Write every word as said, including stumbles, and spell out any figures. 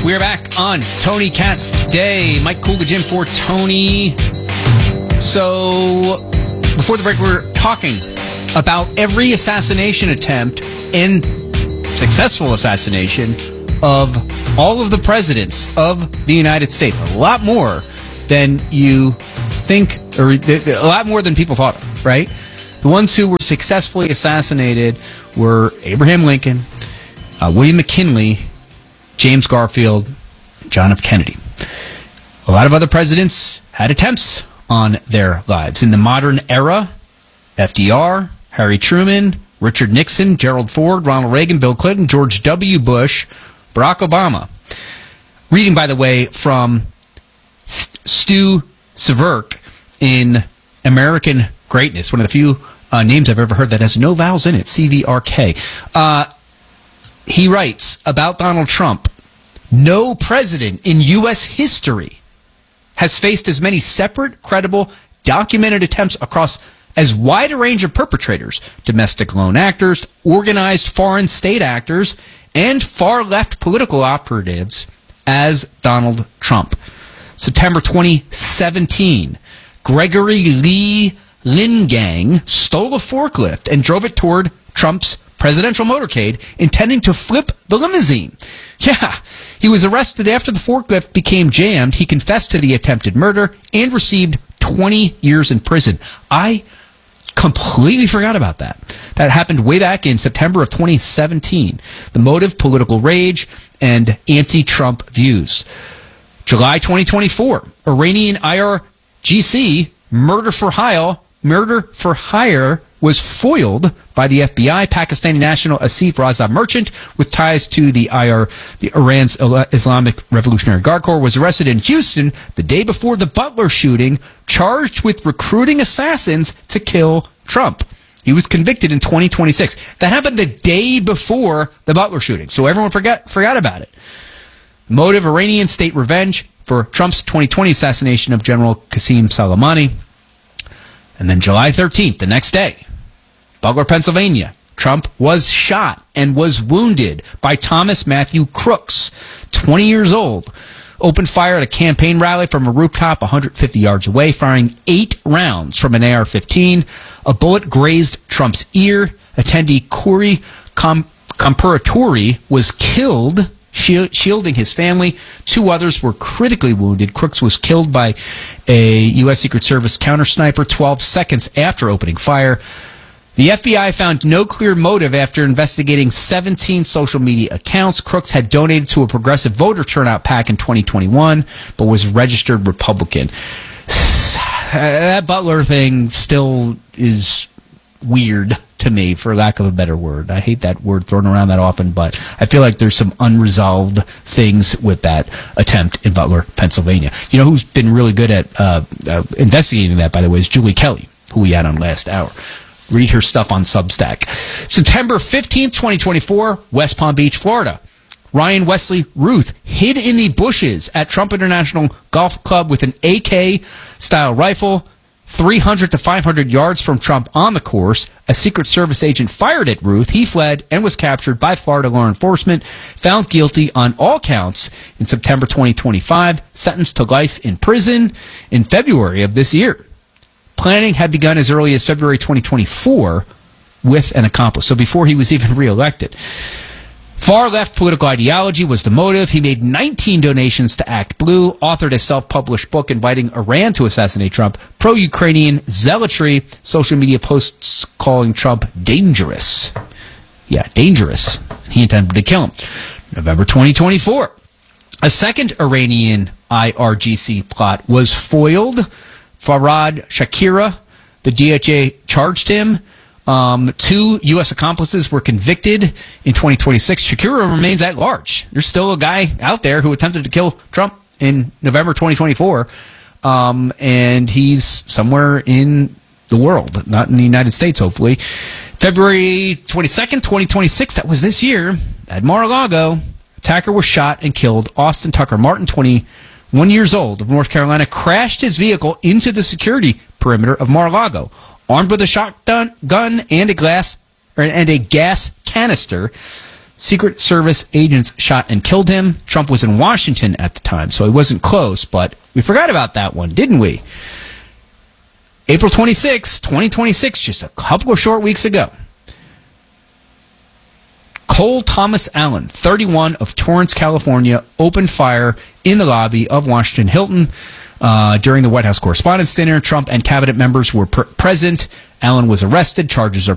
We're back on Tony Katz Day. Mike Coolidge for Tony. So, before the break, we we're talking about every assassination attempt and successful assassination of all of the presidents of the United States. A lot more than you think, or a lot more than people thought of, right? The ones who were successfully assassinated were Abraham Lincoln, uh, William McKinley, James Garfield, John F. Kennedy. A lot of other presidents had attempts on their lives. In the modern era, F D R, Harry Truman, Richard Nixon, Gerald Ford, Ronald Reagan, Bill Clinton, George W. Bush, Barack Obama. Reading, by the way, from Stu Severk in American Greatness, one of the few uh, names I've ever heard that has no vowels in it, C V R K. Uh, he writes about Donald Trump, no president in U S history has faced as many separate, credible, documented attempts across as wide a range of perpetrators, domestic lone actors, organized foreign state actors, and far-left political operatives as Donald Trump. September twenty seventeen, Gregory Lee Lingang stole a forklift and drove it toward Trump's presidential motorcade, intending to flip the limousine. Yeah, he was arrested after the forklift became jammed. He confessed to the attempted murder and received twenty years in prison. I completely forgot about that. That happened way back in September of twenty seventeen. The motive, political rage, and anti-Trump views. July twenty twenty-four, Iranian I R G C murder for hire, murder for hire was foiled by the F B I. Pakistani national Asif Raza Merchant, with ties to the I R, the Iran's Islamic Revolutionary Guard Corps, was arrested in Houston the day before the Butler shooting, charged with recruiting assassins to kill Trump. He was convicted in twenty twenty-six. That happened the day before the Butler shooting, so everyone forgot forgot about it. Motive, Iranian state revenge for Trump's twenty twenty assassination of General Qasem Soleimani. And then July thirteenth, the next day, Butler, Pennsylvania, Trump was shot and was wounded by Thomas Matthew Crooks, twenty years old. Opened fire at a campaign rally from a rooftop one hundred fifty yards away, firing eight rounds from an A R fifteen. A bullet grazed Trump's ear. Attendee Corey Com- Comparatori was killed, shielding his family. Two others were critically wounded. Crooks was killed by a U S Secret Service counter sniper twelve seconds after opening fire. The F B I found no clear motive after investigating seventeen social media accounts. Crooks had donated to a progressive voter turnout PAC in twenty twenty-one, but was registered Republican. That Butler thing still is weird to me, for lack of a better word. I hate that word thrown around that often, but I feel like there's some unresolved things with that attempt in Butler, Pennsylvania. You know who's been really good at uh, uh, investigating that, by the way, is Julie Kelly, who we had on last hour. Read her stuff on Substack. September fifteenth, twenty twenty-four, West Palm Beach, Florida. Ryan Wesley Ruth hid in the bushes at Trump International Golf Club with an A K-style rifle, three hundred to five hundred yards from Trump on the course. A Secret Service agent fired at Ruth. He fled and was captured by Florida law enforcement, found guilty on all counts in September twenty twenty-five, sentenced to life in prison in February of this year. Planning had begun as early as February twenty twenty-four with an accomplice, so before he was even reelected. Far-left political ideology was the motive. He made nineteen donations to Act Blue, authored a self-published book inviting Iran to assassinate Trump, pro-Ukrainian zealotry, social media posts calling Trump dangerous. Yeah, dangerous. He intended to kill him. November twenty twenty-four. A second Iranian I R G C plot was foiled. Farhad Shakira, the D H A charged him. Um, two U S accomplices were convicted in twenty twenty-six. Shakira remains at large. There's still a guy out there who attempted to kill Trump in November twenty twenty-four, um, and he's somewhere in the world, not in the United States, hopefully. February twenty-second, twenty twenty-six, that was this year, at Mar-a-Lago. Attacker was shot and killed. Austin Tucker Martin, twenty-one years old, of North Carolina, crashed his vehicle into the security perimeter of Mar-a-Lago. Armed with a shotgun gun and a glass or, and a gas canister, Secret Service agents shot and killed him. Trump was in Washington at the time, so he wasn't close, but we forgot about that one, didn't we? April twenty-sixth, twenty twenty-six, just a couple of short weeks ago. Cole Thomas Allen, thirty-one, of Torrance, California, opened fire in the lobby of Washington Hilton uh, during the White House Correspondents' Dinner. Trump and cabinet members were pr- present. Allen was arrested. Charges are